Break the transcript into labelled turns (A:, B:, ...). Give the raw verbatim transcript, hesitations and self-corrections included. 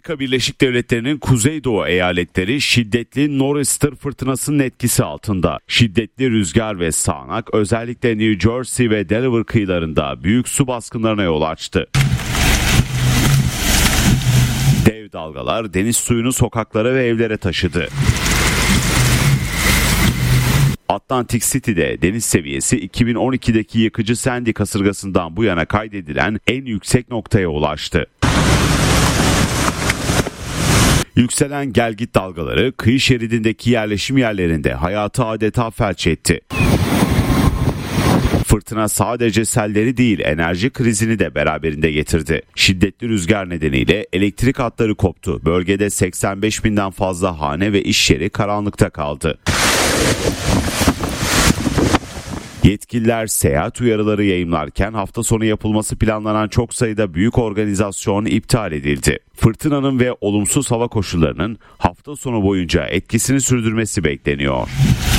A: Amerika Birleşik Devletleri'nin kuzeydoğu eyaletleri şiddetli Nor'easter fırtınasının etkisi altında. Şiddetli rüzgar ve sağanak özellikle New Jersey ve Delaware kıyılarında büyük su baskınlarına yol açtı. Dev dalgalar deniz suyunu sokaklara ve evlere taşıdı. Atlantic City'de deniz seviyesi iki bin on ikideki yıkıcı Sandy kasırgasından bu yana kaydedilen en yüksek noktaya ulaştı. Yükselen gelgit dalgaları kıyı şeridindeki yerleşim yerlerinde hayatı adeta felç etti. Fırtına sadece selleri değil, enerji krizini de beraberinde getirdi. Şiddetli rüzgar nedeniyle elektrik hatları koptu. Bölgede seksen beş binden fazla hane ve iş yeri karanlıkta kaldı. Yetkililer seyahat uyarıları yayımlarken hafta sonu yapılması planlanan çok sayıda büyük organizasyon iptal edildi. Fırtınanın ve olumsuz hava koşullarının hafta sonu boyunca etkisini sürdürmesi bekleniyor.